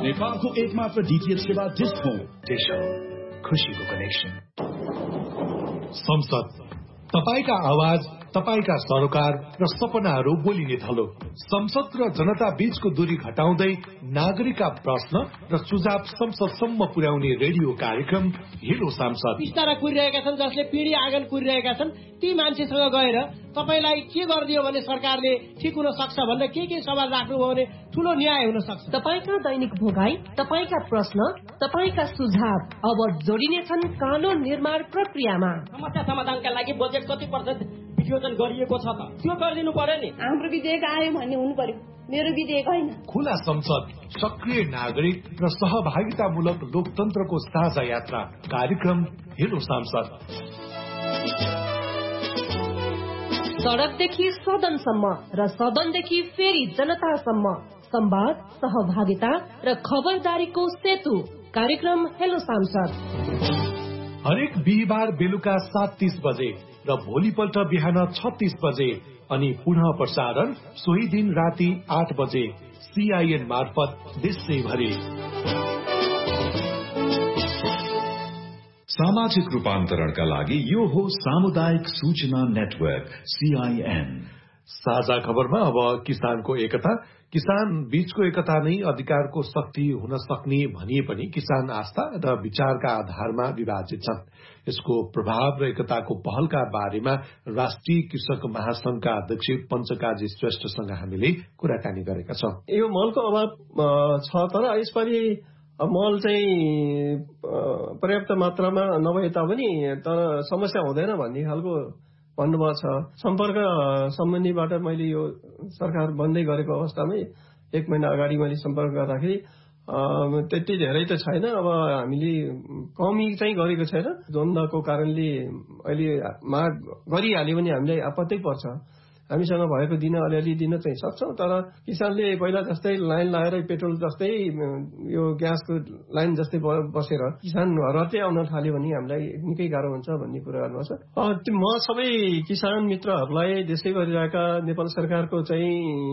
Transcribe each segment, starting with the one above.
नेपालको एकमात्र डीटीएच सेवा डिश होम। डिश होम, खुशीको कनेक्सन। संसद, तपाईका आवाज, तपाईका सरोकार र सपनाहरू बोलिने थलो। संसद र जनता बीचको दूरी घटाउँदै नागरिकका प्रश्न र सुझाव संसदसम्म पुर्याउने रेडियो कार्यक्रम हेलो सांसद। बिस्तारा कुरिरहेका छन्, जसले पिँढी आँगन कुरिरहेका छन्, ती मान्छेसँग गएर तपाईलाई के गरिदियो भने सरकारले ठिक हुन सक्छ भनेर के सवाल राख्नुभयो भने ठूलो न्याय हुन सक्छ। तपाईका दैनिक भोगाई, तपाईका प्रश्न, तपाईका सुझाव अब जोडिनेछन् कानून निर्माण प्रक्रियामा। समस्या समाधानका लागि बजेट कति % विनियोजन गरिएको छ त त्यो गरिदिनु पर्यो नि। हाम्रो विधेयक आयो भन्ने हुनु पर्यो, मेरो विधेयक होइन। खुला संसद, सक्रिय नागरिक र सहभागितामूलक लोकतन्त्रको साझा यात्रा कार्यक्रम हेलो सांसद। सडकदेखि सदनसम्म र सदनदेखि फेरि जनतासम्म संवाद, सहभागिता र खबरदारीको सेतु कार्यक्रम हेलो सांसद। हरेक बिहिबार बेलुका 7:30 बजे र भोलिपल्ट बिहान 36 बजे अनि पुनः प्रसारण सोही दिन राति 8 बजे CIN मार्फत देशैभरि। सामाजिक रूपान्तरणका लागि यो हो सामुदायिक सूचना नेटवर्क CIN। साझा खबरमा अब किसानको एकता। किसान बीचको एकता नै अधिकारको शक्ति हुन सक्ने भनिए पनि किसान आस्था र विचारका आधारमा विभाजित छन्। यसको प्रभाव र एकताको पहलका बारेमा राष्ट्रिय कृषक महासंघका अध्यक्ष पञ्चकाजी श्रेष्ठसँग हामीले कुराकानी गरेका छौं। यो मलको अभाव छ, तर यसपालि मल चाहिँ पर्याप्त मात्रामा नभए तापनि तर समस्या हुँदैन भन्ने खालको भन्नुभएको छ। सम्पर्क सम्बन्धीबाट मैले यो सरकार बन्दै गरेको अवस्थामै 1 महिना अगाडि मैले सम्पर्क गर्दाखेरि त्यति धेरै त छैन। अब हामीले कमी चाहिँ गरेको छैन। द्वन्द्वको कारणले अहिले माग गरिहाल्यो भने हामीलाई आपत्ति पर्छ। हामीसँग भएको दिन अलिअलि दिन चाहिँ सक्छौं, तर किसानले पहिला जस्तै लाइन लगाएर पेट्रोल जस्तै यो ग्यासको लाइन जस्तै बसेर किसान रतै आउन थाल्यो भने हामीलाई निकै गाह्रो हुन्छ भन्ने कुरा गर्नुहुन्छ। म सबै किसान मित्रहरूलाई देशैभरि रहेका नेपाल सरकारको चाहिँ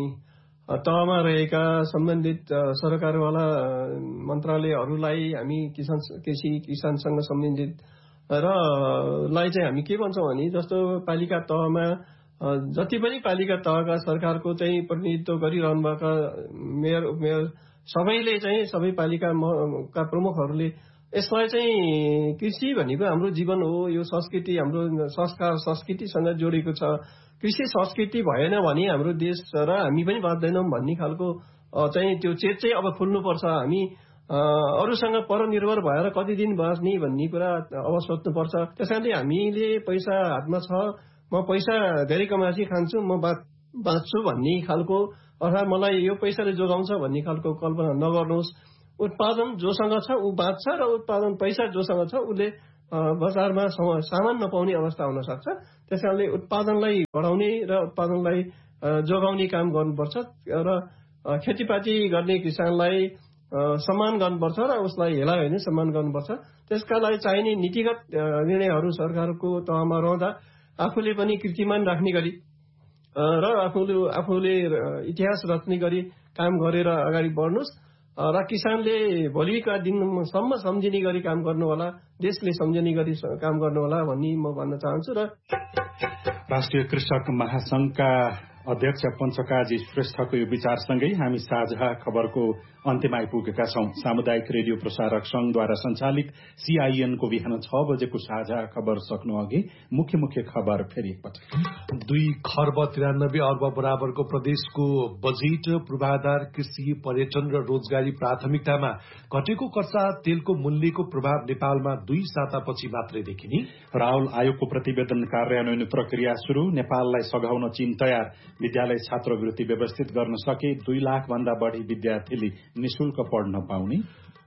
तहमा रहेका सम्बन्धित सरकारवाला मन्त्रालयहरूलाई हामी किसानसँग सम्बन्धित र लाई चाहिँ हामी के भन्छौँ भने जस्तो पालिका तहमा जति पनि पालिका तहका सरकारको चाहिँ प्रतिनिधित्व गरिरहनु भएका मेयर उपमेयर सबैले चाहिँ सबै पालिकाका प्रमुखहरूले यसलाई चाहिँ कृषि भनेको हाम्रो जीवन हो, यो संस्कृति हाम्रो संस्कार संस्कृतिसँग जोडेको छ। कृषि संस्कृति भएन भने हाम्रो देश र हामी पनि बाँच्दैनौँ भन्ने खालको चाहिँ त्यो चेत चाहिँ अब खुल्नुपर्छ। हामी अरूसँग परनिर्भर भएर कति दिन बाँच्ने भन्ने कुरा अब सोच्नुपर्छ। त्यसैले हामीले पैसा हातमा छ, म पैसा धेरै कमाएपछि खान्छु, म बाँच्छु भन्ने खालको अर्थात् मलाई यो पैसाले जोगाउँछ भन्ने खालको कल्पना नगर्नुहोस्। उत्पादन जोसँग छ ऊ बाँच्छ र उत्पादन पैसा जोसँग छ उसले बजारमा सामान नपाउने अवस्था हुन सक्छ। त्यसकारणले उत्पादनलाई बढाउने र उत्पादनलाई जोगाउने काम गर्नुपर्छ र खेतीपाती गर्ने किसानलाई सम्मान गर्नुपर्छ र उसलाई हेला होइन सम्मान गर्नुपर्छ। त्यसका लागि चाहिने नीतिगत निर्णयहरू सरकारको तहमा रहँदा आफूले पनि कीर्तिमान राख्ने गरी र आफूले इतिहास रच्ने गरी काम गरेर अगाडि बढ्नुहोस् र किसानले भोलिका दिनसम्म सम्झिने गरी काम गर्नु होला, देशले सम्झिने गरी काम गर्नु होला भन्ने म भन्न चाहन्छु। र राष्ट्रिय कृषक महासंघका अध्यक्ष पञ्चकाजी श्रेष्ठको यो विचारसँगै हामी साझा खबरको अन्त्यमा आइपुगेका छौं। सामुदायिक रेडियो प्रसारक संघद्वारा सञ्चालित CIN को बिहान 6 बजेको साझा खबर सक्नु अघि मुख्य खबर फेरि एकपटक। 2 खर्ब 93 अर्ब बराबरको प्रदेशको बजेट पूर्वाधार कृषि पर्यटन र रोजगारी प्राथमिकतामा घटेको कच्चा तेलको मूल्यको प्रभाव नेपालमा 2 सातापछि मात्रै देखिने। राहुल आयोगको प्रतिवेदन कार्यान्वयन प्रक्रिया शुरू। नेपाललाई सघाउन चीन तयार। विद्यालय छात्रवृत्ति व्यवस्थित गर्न सके 2 लाख भन्दा बढ़ी विद्यार्थीले निशुल्क पढ्न पाउने।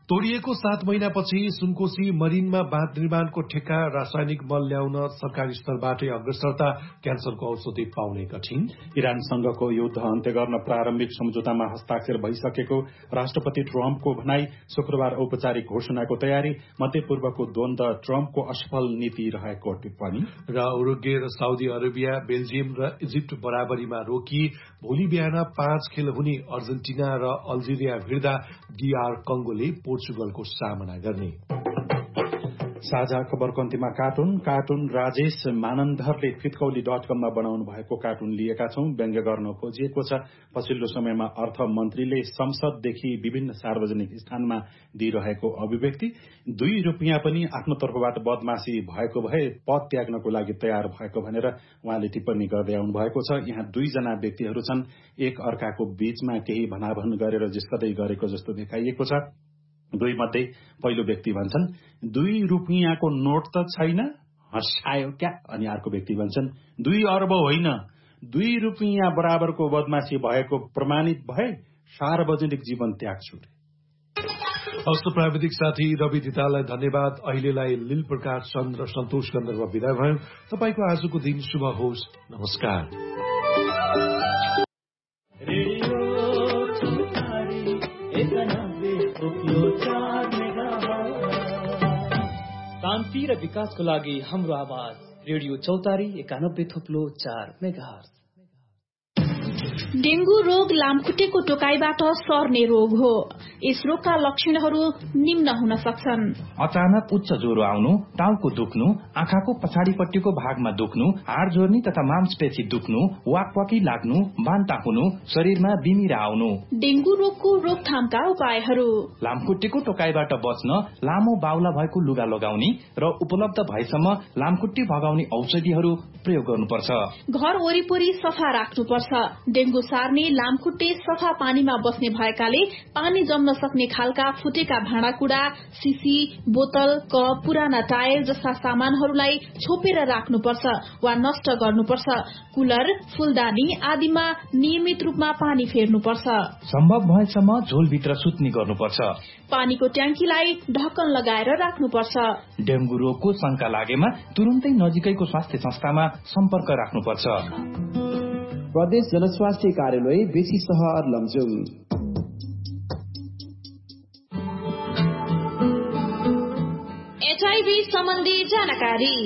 तोडिएको 7 महिनापछि सुनकोशी मरिनमा बाँध निर्माणको ठेक्का रासायनिक मल ल्याउन सरकारी स्तरबाटै अग्रसरता, क्यान्सरको औषधि पाउने कठिन। इरानसँगको युद्ध अन्त्य गर्न प्रारम्भिक सम्झौतामा हस्ताक्षर भइसकेको राष्ट्रपति ट्रम्पको भनाई, शुक्रबार औपचारिक घोषणाको तयारी, मध्यपूर्वको द्वन्द्व ट्रम्पको असफल नीति रहेको टिप्पणी। र उरुग्वे र साउदी अरेबिया, बेल्जियम र इजिप्ट बराबरीमा रोकी, भोलि बिहान 5 खेल हुने अर्जेन्टिना र अल्जेरिया भिड्दा DR कंगोले पोर्चुगलको सामना गर्ने। साझा खबरको अन्त्यमा कार्टुन राजेश मानन्धरले फितकौली.com बनाउनु भएको कार्टुन लिएका छौं। व्यङ्ग्य गर्न खोजिएको छ। पछिल्लो समयमा अर्थमन्त्रीले संसददेखि विभिन्न सार्वजनिक स्थानमा दिइरहेको अभिव्यक्ति, 2 रुपियाँ पनि आफ्नो तर्फबाट बदमाशी भएको भए पद त्याग्नको लागि तयार भएको भनेर उहाँले टिप्पणी गर्दै आउनु भएको छ। यहाँ 2 जना व्यक्तिहरू छन्। एक अर्काको बीचमा केही भनाभन गरेर जिस्कदै गरेको जस्तो देखाइएको छ। 2 मध्ये पहिलो व्यक्ति भन्छन्, 2 रुपियाँको नोट त छैन, हँसायो क्या? अनि अर्को व्यक्ति भन्छन्, 2 अर्ब होइन, 2 रुपियाँ बराबरको बदमाशी भएको प्रमाणित भए सार्वजनिक जीवन त्याग्छु। हस्त प्राविधिक साथी रवि दितालाई धन्यवाद। अहिलेलाई लील प्रकाश चन्द र सन्तोष गन्धर्व विदा भयो। तपाईको आजको दिन शुभ होस्। नमस्कार। शान्ति र विकासको लागि हाम्रो आवाज रेडियो चौतारी 91.4 मेगाहर्ज। डेंगू रोग लामखुट्टेको टोकाइबाट सर्ने रोग हो। यस रोगका लक्षणहरू निम्न हुन सक्छन्: अचानक उच्च ज्वरो आउनु, टाउको दुख्नु, आँखाको पछाडिपट्टिको भागमा दुख्नु, हाड जोर्नी तथा मांसपेशी दुख्नु, वाकवाकी लाग्नु, बान्ता हुनु, शरीरमा बिमिरा आउनु। डेंगू रोगको रोकथामका उपायहरू: लामखुट्टेको टोकाइबाट बच्न लामो बाहुला भएको लुगा लगाउने र उपलब्ध भएसम्म लामखुट्टे भगाउने औषधिहरू प्रयोग गर्नुपर्छ। घर वरिपरि सफा राख्नुपर्छ। डेंगू सार्ने लामखुट्टे सफा पानीमा बस्ने भएकाले पानी जम्न सक्ने खालका फुटेका भाँडाकुँडा, सिसी, बोतल, कप, पुराना टायल जस्ता सामानहरूलाई छोपेर राख्नुपर्छ वा नष्ट गर्नुपर्छ। कुलर, फूलदानी आदिमा नियमित रूपमा पानी फेर्नुपर्छ। सम्भव भएसम्म झोलभित्र सुत्ने गर्नुपर्छ। पानीको ट्याङ्कीलाई ढक्कन लगाएर राख्नुपर्छ। डेंगू रोगको शंका लागेमा तुरुन्तै नजिकैको स्वास्थ्य संस्थामा सम्पर्क राख्नुपर्छ। प्रदेश जनस्वास्थ्य कार्यालय बेसी सहर लमजुङ। एचआईभी सम्बन्धी जानकारी।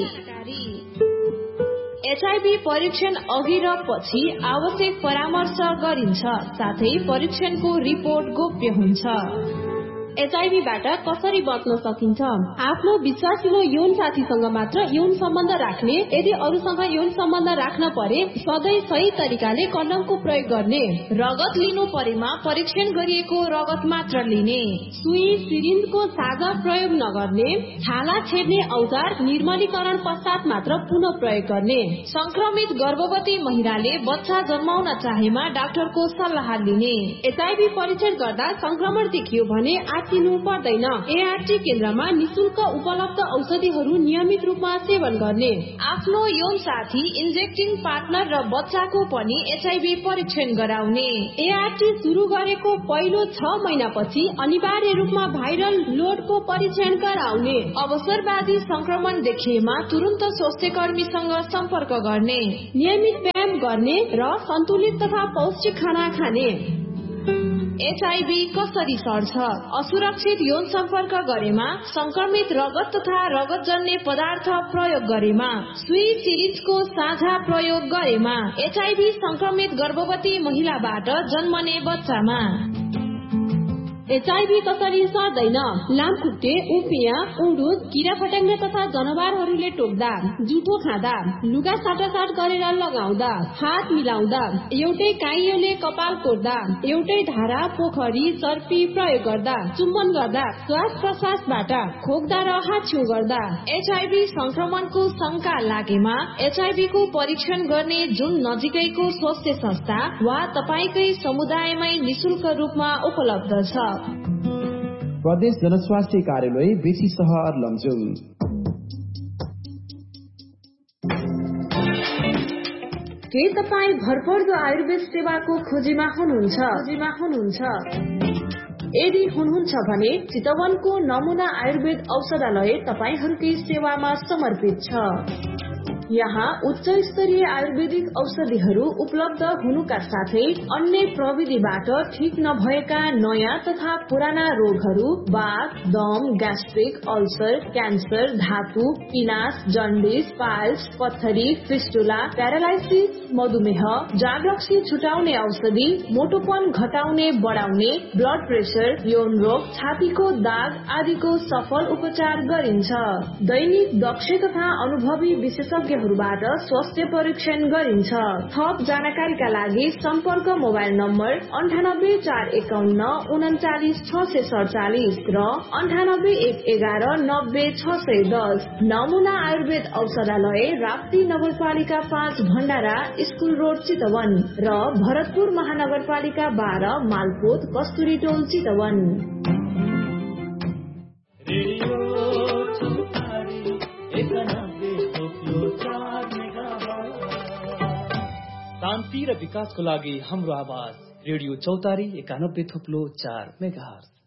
एचआईभी परीक्षण अघि र पछि आवश्यक परामर्श गरिन्छ, साथै परीक्षणको रिपोर्ट गोप्य हुन्छ। एचआईभीबाट कसरी बच्न सकिन्छ? आफ्नो विश्वासिलो यौन साथीसँग मात्र यौन सम्बन्ध राख्ने। यदि अरूसँग यौन सम्बन्ध राख्न परे सधैँ सही तरिकाले कन्डमको प्रयोग गर्ने। रगत लिनु परेमा परीक्षण गरिएको रगत मात्र लिने। सुई सिरिन्जको साझा प्रयोग नगर्ने। छाला छेड्ने औजार निर्मलीकरण पश्चात मात्र पुनः प्रयोग गर्ने। संक्रमित गर्भवती महिलाले बच्चा जन्माउन चाहेमा डाक्टरको सल्लाह लिने। एचआईभी परीक्षण गर्दा संक्रमण देखियो भने आत्तिनु पर्दैन। एआरटी केन्द्रमा निशुल्क उपलब्ध औषधिहरू नियमित रूपमा सेवन गर्ने। आफ्नो यौन साथी, इन्जेक्टिङ पार्टनर र बच्चाको पनि एचआईभी परीक्षण गराउने। एआरटी शुरू गरेको पहिलो 6 महिनापछि अनिवार्य रूपमा भाइरल लोडको परीक्षण गराउने। अवसरवादी संक्रमण देखिएमा तुरन्त स्वास्थ्य कर्मीसँग सम्पर्क गर्ने। नियमित व्यायाम गर्ने र सन्तुलित तथा पौष्टिक खाना खाने। एचआईभी कसरी सर्छ? असुरक्षित यौन सम्पर्क गरेमा, संक्रमित रगत तथा रगतजन्य पदार्थ प्रयोग गरेमा, सुई सिरिन्जको साझा प्रयोग गरेमा, एचआईभी संक्रमित गर्भवती महिलाबाट जन्मने बच्चामा। एचआईभी कसरी सर्दैन? लामखुट्टे, उपियाँ, उडुस, किरा फट्याङ्ग्रा तथा जनावरहरूले टोक्दा, जुठो खाँदा, लुगा साटासाट गरेर लगाउँदा, हात मिलाउँदा, एउटै काइयोले कपाल कोर्दा, एउटै धारा, पोखरी, सर्पी प्रयोग गर्दा, चुम्बन गर्दा, श्वास प्रश्वासबाट खोक्दा र हाछ्यु गर्दा। एचआईभी संक्रमणको शंका लागेमा एचआईभीको परीक्षण गर्ने जुन नजिकैको स्वास्थ्य संस्था वा तपाईकै समुदायमै निशुल्क रूपमा उपलब्ध छ। प्रदेश जनस्वास्थ्य कार्यालय बेसी सहर लमजुङ। के तपाईँ भरपर्दो आयुर्वेद सेवाको खोजीमा हुनुहुन्छ? यदि हुनुहुन्छ भने चितवनको नमुना आयुर्वेद औषधालय तपाईहरूकै सेवामा समर्पित छ। यहाँ उच्च स्तरीय आयुर्वेदिक औषधिहरू उपलब्ध हुनुका साथै अन्य प्रविधिबाट ठिक नभएका नयाँ तथा पुराना रोगहरू वात, दम, ग्यास्ट्रिक, अल्सर, क्यान्सर, धातु, पिनास, जन्डिस, पाइल्स, पत्थरी, फिस्टुला, प्यारालाइसिस, मधुमेह, जागरक्सी छुटाउने औषधि, मोटोपन घटाउने बढाउने, ब्लड प्रेसर, यौन रोग, छातीको दाग आदिको सफल उपचार गरिन्छ। दैनिक दक्ष तथा अनुभवी विशेषज्ञ स्वास्थ्य परीक्षण गरिन्छ। थप जानकारीका लागि सम्पर्क मोबाइल नम्बर 9841599647 र 9811900610। नमुना आयुर्वेद औषधालय राप्ती नगरपालिका 5 भण्डारा स्कुल रोड चितवन र भरतपुर महानगरपालिका 12 मालपोत कस्तुरी टोल चितवन। शान्ति र विकासको लागि हाम्रो आवाज रेडियो चौतारी 91.4 मेगाहर्ज।